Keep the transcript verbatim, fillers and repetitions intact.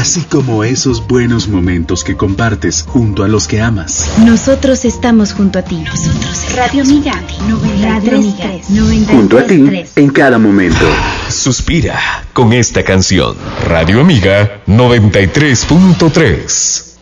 así como esos buenos momentos que compartes junto a los que amas. Nosotros estamos junto a ti. Nosotros Radio Amiga noventa y tres, junto a ti en cada momento. Suspira con esta canción. Radio Amiga noventa y tres punto tres.